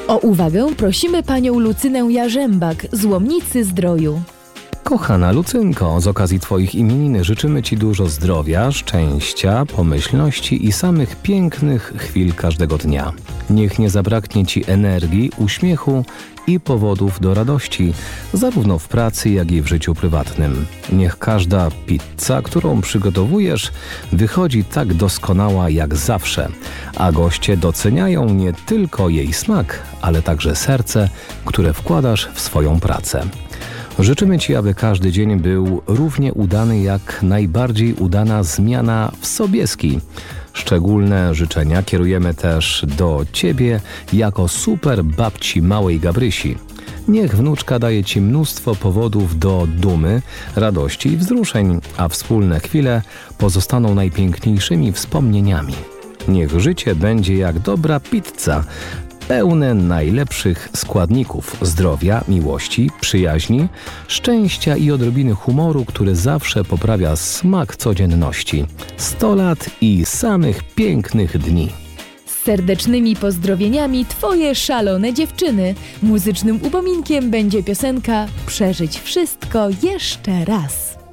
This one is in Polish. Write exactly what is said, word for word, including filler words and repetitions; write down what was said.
O uwagę prosimy panią Lucynę Jarzębak z Łomnicy-Zdroju. Kochana Lucynko, z okazji Twoich imienin życzymy Ci dużo zdrowia, szczęścia, pomyślności i samych pięknych chwil każdego dnia. Niech nie zabraknie Ci energii, uśmiechu i powodów do radości, zarówno w pracy, jak i w życiu prywatnym. Niech każda pizza, którą przygotowujesz, wychodzi tak doskonała jak zawsze, a goście doceniają nie tylko jej smak, ale także serce, które wkładasz w swoją pracę. Życzymy Ci, aby każdy dzień był równie udany jak najbardziej udana zmiana w Sobieski. Szczególne życzenia kierujemy też do Ciebie jako super babci małej Gabrysi. Niech wnuczka daje Ci mnóstwo powodów do dumy, radości i wzruszeń, a wspólne chwile pozostaną najpiękniejszymi wspomnieniami. Niech życie będzie jak dobra pizza, pełne najlepszych składników zdrowia, miłości, przyjaźni, szczęścia i odrobiny humoru, który zawsze poprawia smak codzienności. sto lat i samych pięknych dni. Z serdecznymi pozdrowieniami Twoje szalone dziewczyny. Muzycznym upominkiem będzie piosenka Przeżyć wszystko jeszcze raz.